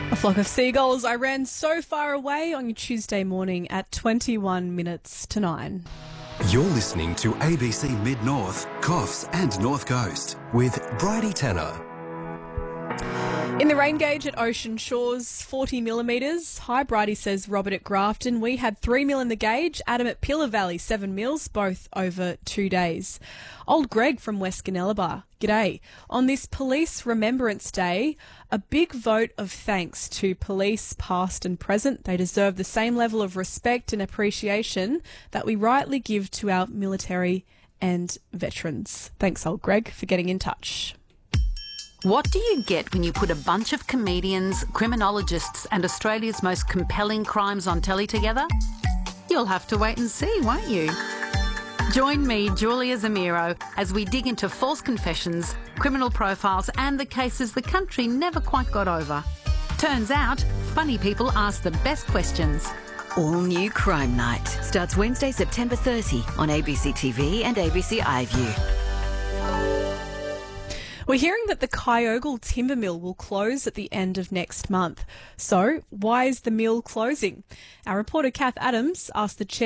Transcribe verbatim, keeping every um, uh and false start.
A flock of seagulls I ran so far away on your Tuesday morning at twenty-one minutes to nine. You're listening to A B C Mid-North, Coffs and North Coast with Bridie Tanner. In the rain gauge at Ocean Shores, forty millimetres. Hi, Bridie, says Robert at Grafton. We had three mil in the gauge. Adam at Pillar Valley, seven mils, both over two days. Old Greg from West Gunnellabar. G'day. On this Police Remembrance Day, a big vote of thanks to police past and present. They deserve the same level of respect and appreciation that we rightly give to our military and veterans. Thanks, old Greg, for getting in touch. What do you get when you put a bunch of comedians, criminologists and Australia's most compelling crimes on telly together? You'll have to wait and see, won't you? Join me, Julia Zamiro, as we dig into false confessions, criminal profiles and the cases the country never quite got over. Turns out, funny people ask the best questions. All New Crime Night starts Wednesday, September thirtieth on A B C T V and A B C iView. We're hearing that the Kyogle timber mill will close at the end of next month. So, why is the mill closing? Our reporter Kath Adams asked the chair